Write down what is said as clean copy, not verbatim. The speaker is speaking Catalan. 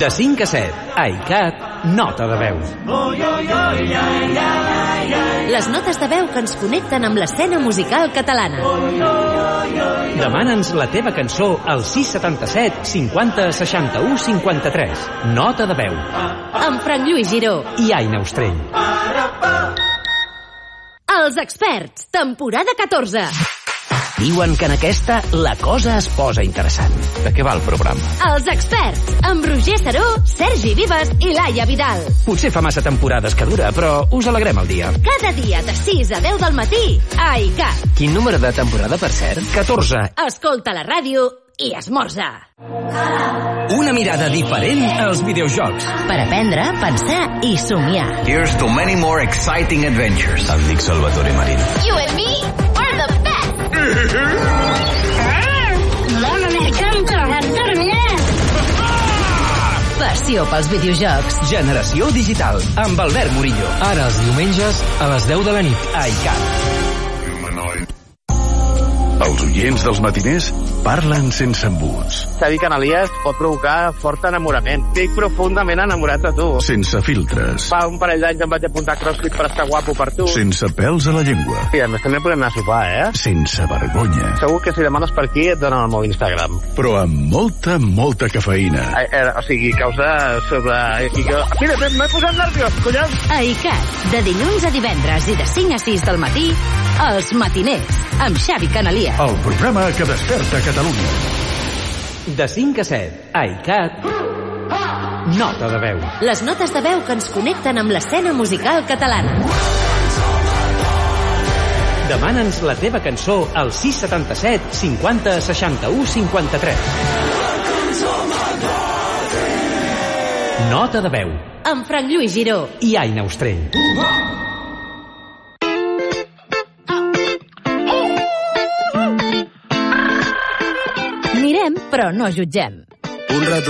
De 5 a 7, ICAT, nota de veu. Les notes de veu que ens connecten amb l'escena musical catalana. Demana'ns la teva cançó al 677 50 61 53. Nota de veu. Amb Frank Lluís Giró I Aina Ostrell. Els experts, temporada 14. Diuen que en aquesta la cosa es posa interessant. De què va el programa? Els experts, amb Roger Saró, Sergi Vives i Laia Vidal. Potser fa massa temporades que dura, però us alegrem el dia. Cada dia de 6 a 10 del matí, a ICAT. Quin número de temporada, per cert? 14. Escolta la ràdio i esmorza. Una mirada diferent als videojocs. Per aprendre, pensar i somiar. Here's to many more exciting adventures. Em dic Salvatore Marín. You and me are the best. Passió pels videojocs. Generació digital, amb Albert Murillo. Ara els diumenges a les 10 de la nit. A ICAT. Els oients dels matiners parlen sense embuts. Xavi Canalies pot provocar fort enamorament. Estic profundament enamorat de tu. Sense filtres. Fa un parell d'anys em vaig apuntar a CrossFit per estar guapo per tu. Sense pèls a la llengua. I a més també podem anar a sopar, Sense vergonya. Segur que si demanes per aquí et donen el meu Instagram. Però amb molta cafeïna. O sigui, causa sobre... Mira, m'he posat nerviós, collons! A ICAT, de dilluns a divendres i de 5 a 6 del matí, Els Matiners, amb Xavi Canalies. El programa que desperta Catalunya. De 5 a 7, a ICAT, nota de veu. Les notes de veu que ens connecten amb l'escena musical catalana. Demana'ns la teva cançó al 677 50 61 53. Nota de veu. Amb Frank Lluís Giró I Aina Ostrell. Mirem, però no jutgem. Un rato